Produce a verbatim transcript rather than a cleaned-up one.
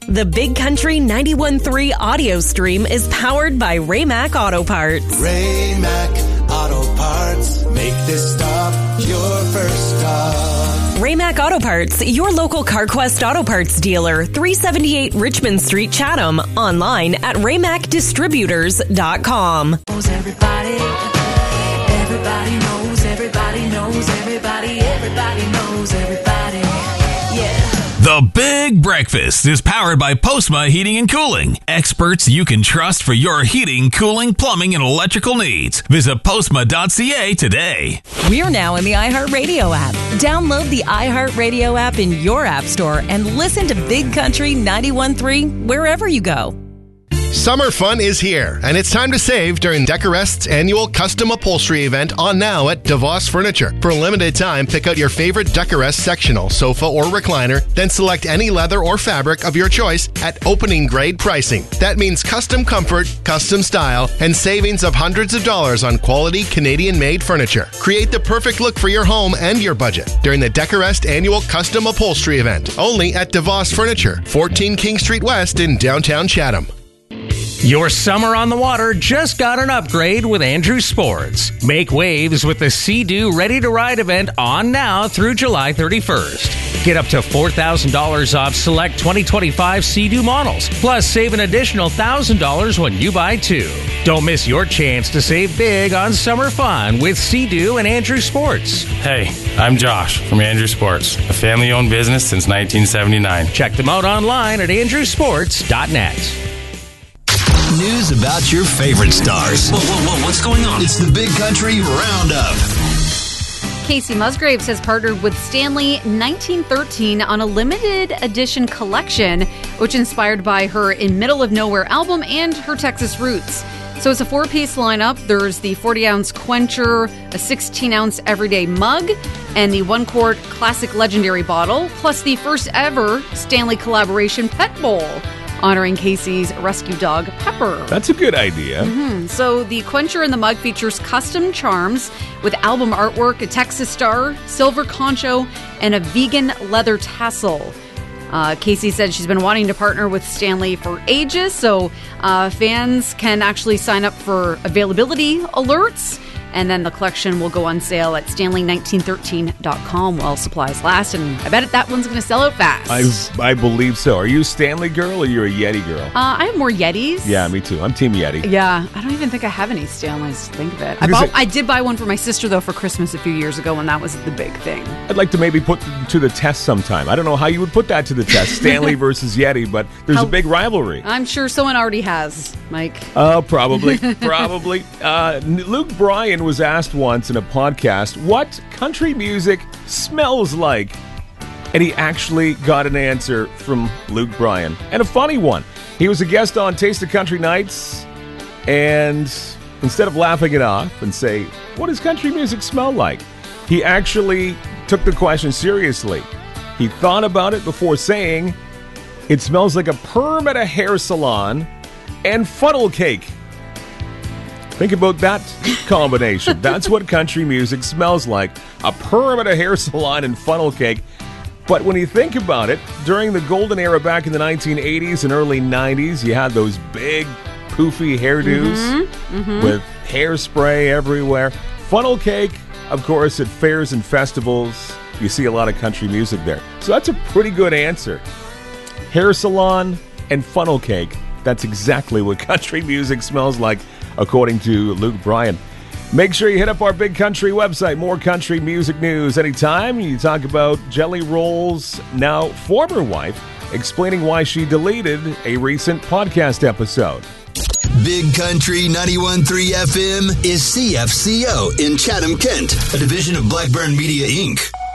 The Big Country ninety-one point three audio stream is powered by Raymac Auto Parts. Raymac Auto Parts. Make this stop your first stop. Raymac Auto Parts, your local CarQuest Auto Parts dealer, three seventy-eight Richmond Street, Chatham. Online at raymac distributors dot com. Everybody, everybody knows, everybody knows, everybody, everybody knows, everybody. Yeah. The Big Breakfast is powered by Postma Heating and Cooling. Experts you can trust for your heating, cooling, plumbing, and electrical needs. Visit postma dot c a today. We're now in the iHeartRadio app. Download the iHeartRadio app in your app store and listen to Big Country ninety-one point three wherever you go. Summer fun is here, and it's time to save during Decorest's annual custom upholstery event on now at DeVos Furniture. For a limited time, pick out your favorite Decorest sectional, sofa, or recliner, then select any leather or fabric of your choice at opening grade pricing. That means custom comfort, custom style, and savings of hundreds of dollars on quality Canadian-made furniture. Create the perfect look for your home and your budget during the Decorest annual custom upholstery event, only at DeVos Furniture, fourteen King Street West in downtown Chatham. Your summer on the water just got an upgrade with Andrew Sports. Make waves with the Sea-Doo Ready to Ride event on now through July thirty-first. Get up to four thousand dollars off select twenty twenty-five Sea-Doo models. Plus, save an additional one thousand dollars when you buy two. Don't miss your chance to save big on summer fun with Sea-Doo and Andrew Sports. Hey, I'm Josh from Andrew Sports, a family-owned business since nineteen seventy-nine. Check them out online at andrew sports dot net. News about your favorite stars. Whoa, whoa, whoa, what's going on? It's the Big Country Roundup. Casey Musgraves has partnered with Stanley nineteen thirteen on a limited edition collection, which inspired by her In Middle of Nowhere album and her Texas roots. So it's a four-piece lineup. There's the forty-ounce Quencher, a sixteen-ounce Everyday mug, and the one-quart Classic Legendary bottle, plus the first-ever Stanley collaboration Pet Bowl, honoring Casey's rescue dog, Pepper. That's a good idea. Mm-hmm. So the Quencher in the mug features custom charms with album artwork, a Texas star, silver concho, and a vegan leather tassel. Uh, Casey said she's been wanting to partner with Stanley for ages, so uh, fans can actually sign up for availability alerts. And then the collection will go on sale at stanley nineteen thirteen dot com while supplies last. And I bet that one's going to sell out fast. I I believe so. Are you a Stanley girl or you're a Yeti girl? Uh, I have more Yetis. Yeah, me too. I'm Team Yeti. Yeah, I don't even think I have any Stanleys. Think of it. I, bought, I did buy one for my sister, though, for Christmas a few years ago, and that was the big thing. I'd like to maybe put to the test sometime. I don't know how you would put that to the test, Stanley versus Yeti, but there's how, a big rivalry. I'm sure someone already has, Mike. Oh, uh, probably. probably. Uh, Luke Bryan was asked once in a podcast what country music smells like, and he actually got an answer from Luke Bryan, and a funny one. He was a guest on Taste of Country Nights, and instead of laughing it off and say, what does country music smell like, he actually took the question seriously. He thought about it before saying, it smells like a perm at a hair salon and funnel cake. Think about that combination. That's what country music smells like. A perm at a hair salon and funnel cake. But when you think about it, during the golden era back in the nineteen eighties and early nineties, you had those big, poofy hairdos mm-hmm. Mm-hmm. with hairspray everywhere. Funnel cake, of course, at fairs and festivals, you see a lot of country music there. So that's a pretty good answer. Hair salon and funnel cake. That's exactly what country music smells like, according to Luke Bryan. Make sure you hit up our Big Country website. More country music news anytime. You talk about Jelly Roll's now former wife explaining why she deleted a recent podcast episode. Big Country ninety-one point three F M is C F C O in Chatham, Kent, a division of Blackburn Media, Incorporated.